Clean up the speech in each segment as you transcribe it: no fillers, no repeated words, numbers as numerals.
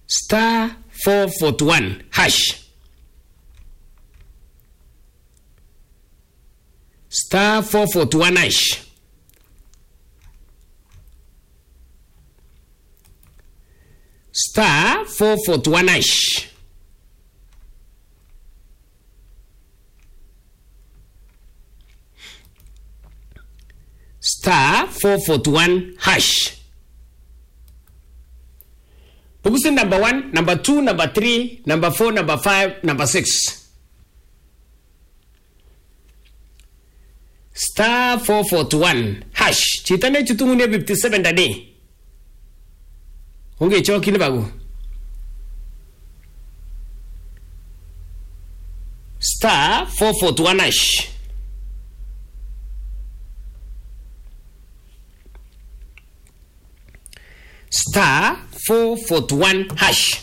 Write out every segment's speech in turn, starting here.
star 441 hash. Star 441 hash. Star 441 hash. Star 441 hash. Pugusin number 1, number 2, number 3, number 4, number 5, number 6. Star 441 hash. Chitane chutungune 57 dadi. Unge choki ni bagu. Star 441 hash. Star 441 hash.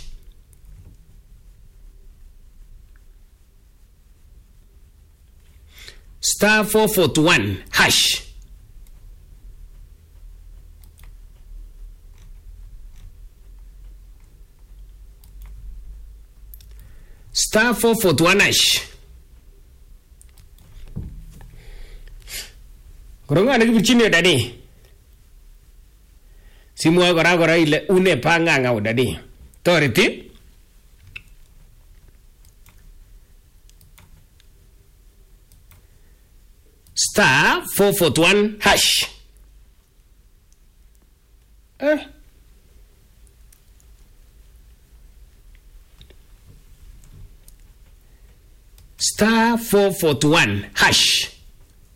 Star 441 hash. Star 441 hash. Koronga nakibichini dadi. Simua gora ile une panganga udadi. Toriti. Star 441 hash. Star 441 hash.